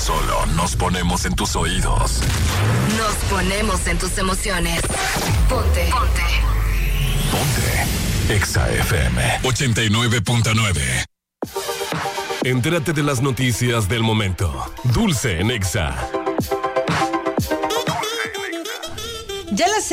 solo nos ponemos en tus oídos. Nos ponemos en tus emociones. Ponte. Exa FM 89.9. Entérate de las noticias del momento. Dulce en Exa. Ya las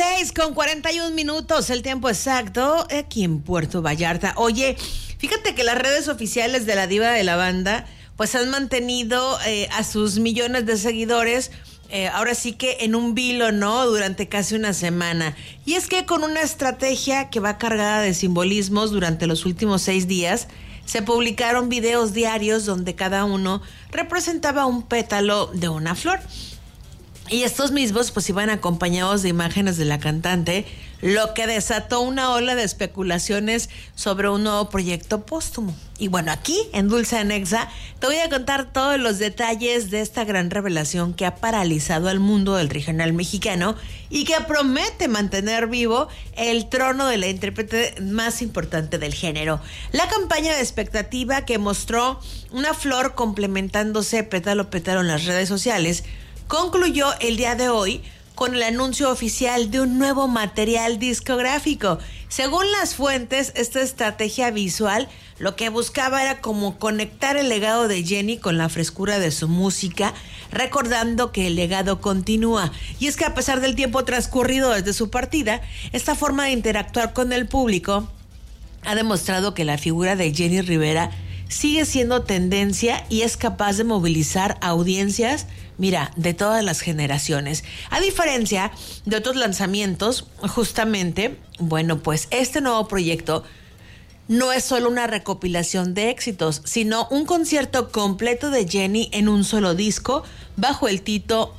6:41, el tiempo exacto aquí en Puerto Vallarta. Oye, fíjate que las redes oficiales de la diva de la banda pues han mantenido a sus millones de seguidores ahora sí que en un vilo, ¿no? Durante casi una semana. Y es que con una estrategia que va cargada de simbolismos durante los últimos 6 días, se publicaron videos diarios donde cada uno representaba un pétalo de una flor. Y estos mismos pues iban acompañados de imágenes de la cantante, lo que desató una ola de especulaciones sobre un nuevo proyecto póstumo. Y bueno, aquí en Dulce en Exa te voy a contar todos los detalles de esta gran revelación que ha paralizado al mundo del regional mexicano y que promete mantener vivo el trono de la intérprete más importante del género. La campaña de expectativa que mostró una flor complementándose pétalo a pétalo en las redes sociales concluyó el día de hoy con el anuncio oficial de un nuevo material discográfico. Según las fuentes, esta estrategia visual lo que buscaba era como conectar el legado de Jenny con la frescura de su música, recordando que el legado continúa. Y es que a pesar del tiempo transcurrido desde su partida, esta forma de interactuar con el público ha demostrado que la figura de Jenny Rivera sigue siendo tendencia y es capaz de movilizar audiencias, mira, de todas las generaciones. A diferencia de otros lanzamientos, justamente, bueno, pues este nuevo proyecto no es solo una recopilación de éxitos, sino un concierto completo de Jenny en un solo disco bajo el título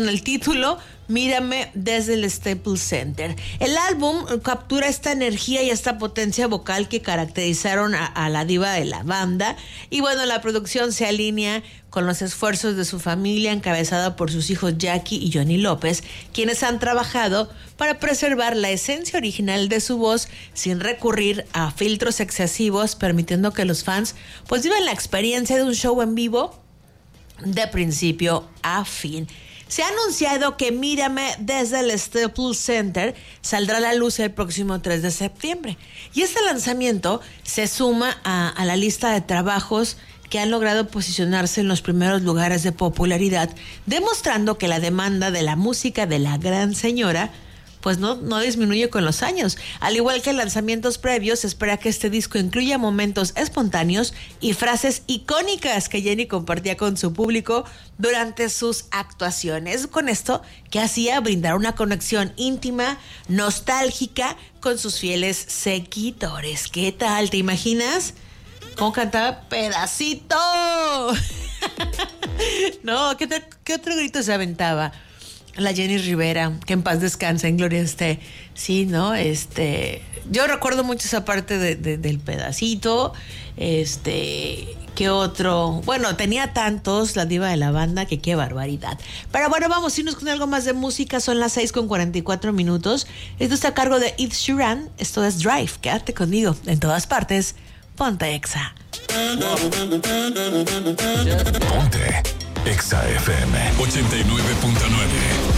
Mírame desde el Staples Center. El álbum captura esta energía y esta potencia vocal que caracterizaron a la diva de la banda. Y bueno, la producción se alinea con los esfuerzos de su familia, encabezada por sus hijos Jackie y Johnny López, quienes han trabajado para preservar la esencia original de su voz sin recurrir a filtros excesivos, permitiendo que los fans pues vivan la experiencia de un show en vivo de principio a fin. Se ha anunciado que Mírame desde el Staples Center saldrá a la luz el próximo 3 de septiembre. Y este lanzamiento se suma a la lista de trabajos que han logrado posicionarse en los primeros lugares de popularidad, demostrando que la demanda de la música de la gran señora pues no disminuye con los años. Al igual que lanzamientos previos, se espera que este disco incluya momentos espontáneos y frases icónicas que Jenny compartía con su público durante sus actuaciones. Con esto que hacía brindar una conexión íntima, nostálgica con sus fieles seguidores. ¿Qué tal? ¿Te imaginas cómo cantaba Pedacito? No, ¿qué otro grito se aventaba? La Jenny Rivera, que en paz descanse, en gloria esté. Sí, ¿no? Yo recuerdo mucho esa parte del Pedacito. ¿Qué otro? Bueno, tenía tantos, la diva de la banda, que qué barbaridad. Pero bueno, vamos a irnos con algo más de música. Son las 6:44. Esto está a cargo de Ed Sheeran. Esto es Drive. Quédate conmigo en todas partes. Ponte Exa. Ponte Exa FM 89.9.